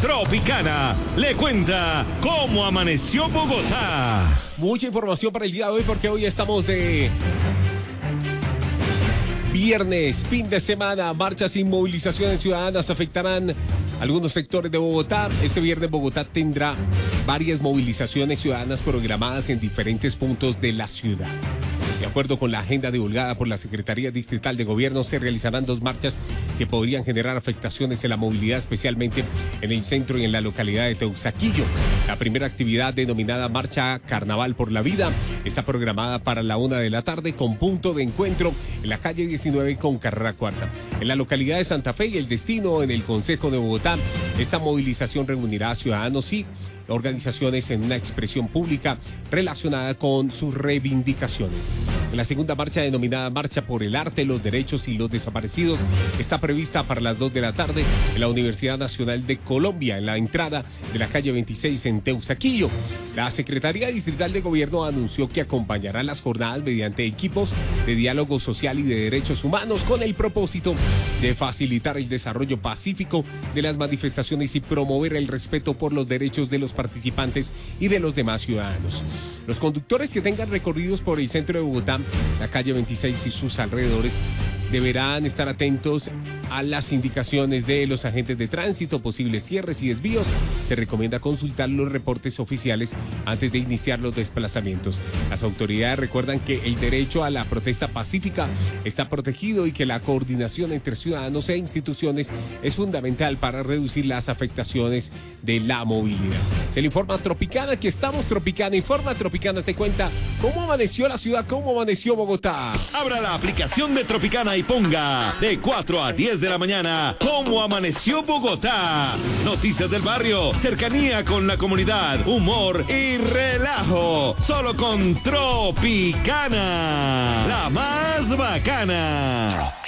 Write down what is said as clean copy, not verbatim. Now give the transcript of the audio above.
Tropicana le cuenta cómo amaneció Bogotá. Mucha información para el día de hoy porque hoy estamos de viernes, fin de semana. Marchas y movilizaciones ciudadanas afectarán algunos sectores de Bogotá. Este viernes Bogotá tendrá varias movilizaciones ciudadanas programadas en diferentes puntos de la ciudad. De acuerdo con la agenda divulgada por la Secretaría Distrital de Gobierno, se realizarán 2 marchas que podrían generar afectaciones en la movilidad, especialmente en el centro y en la localidad de Teusaquillo. La primera actividad, denominada Marcha Carnaval por la Vida, está programada para la 1 de la tarde con punto de encuentro en la calle 19 con carrera cuarta. En la localidad de Santa Fe y El Destino, en el Concejo de Bogotá, esta movilización reunirá a ciudadanos y organizaciones en una expresión pública relacionada con sus reivindicaciones. La segunda marcha, denominada Marcha por el Arte, los Derechos y los Desaparecidos, está prevista para las 2 de la tarde en la Universidad Nacional de Colombia, en la entrada de la calle 26 en Teusaquillo. La Secretaría Distrital de Gobierno anunció que acompañará las jornadas mediante equipos de diálogo social y de derechos humanos con el propósito de facilitar el desarrollo pacífico de las manifestaciones y promover el respeto por los derechos de los participantes y de los demás ciudadanos. Los conductores que tengan recorridos por el centro de Bogotá, la calle 26 y sus alrededores, deberán estar atentos a las indicaciones de los agentes de tránsito, posibles cierres y desvíos. Se recomienda consultar los reportes oficiales antes de iniciar los desplazamientos. Las autoridades recuerdan que el derecho a la protesta pacífica está protegido y que la coordinación entre ciudadanos e instituciones es fundamental para reducir las afectaciones de la movilidad. Se le informa a Tropicana que estamos Tropicana. Informa Tropicana, te cuenta cómo amaneció la ciudad, cómo amaneció Bogotá. Abra la aplicación de Tropicana y ponga de 4 a 10 de la mañana cómo amaneció Bogotá. Noticias del barrio, cercanía con la comunidad, humor y relajo. Solo con Tropicana, la más bacana.